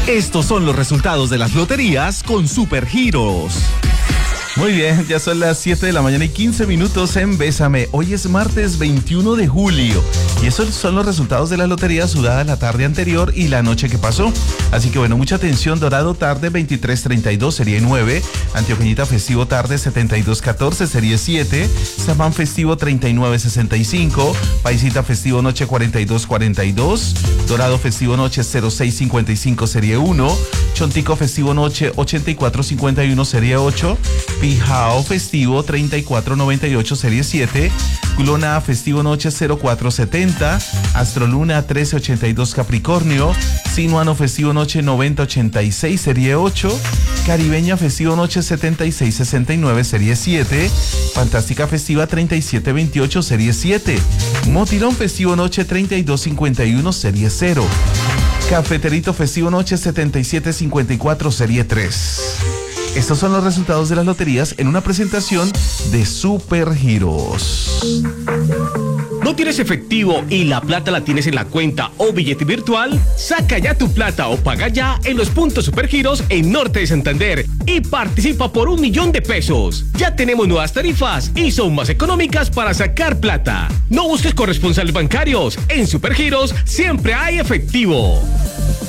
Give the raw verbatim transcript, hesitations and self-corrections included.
Estos son los resultados de las loterías con Supergiros. Muy bien, ya son las siete de la mañana y quince minutos en Bésame. Hoy es martes veintiuno de julio y esos son los resultados de la lotería sudada la tarde anterior y la noche que pasó. Así que bueno, mucha atención. Dorado tarde veintitrés treinta y dos, serie nueve. Antioqueñita festivo tarde setenta y dos catorce, serie siete. Samán festivo treinta y nueve sesenta y cinco. Paisita festivo noche cuarenta y dos cuarenta y dos. Dorado festivo noche cero seis cincuenta y cinco, serie uno. Chontico festivo noche ochenta y cuatro cincuenta y uno, serie ocho. Pijao festivo treinta y cuatro noventa y ocho, serie siete. Culona festivo noche cero cuatro setenta. Astroluna trece ochenta y dos, Capricornio. Sinuano festivo noche noventa ochenta y seis, serie ocho. Caribeña festivo noche setenta y seis sesenta y nueve, serie siete. Fantástica festiva treinta y siete veintiocho, serie siete. Motilón festivo noche treinta y dos cincuenta y uno, serie cero. Cafeterito festivo noche setenta y siete cincuenta y cuatro, serie tres. Estos son los resultados de las loterías en una presentación de Supergiros. ¿No tienes efectivo y la plata la tienes en la cuenta o billete virtual? Saca ya tu plata o paga ya en los puntos Supergiros en Norte de Santander y participa por un millón de pesos. Ya tenemos nuevas tarifas y son más económicas para sacar plata. No busques corresponsales bancarios. En Supergiros siempre hay efectivo.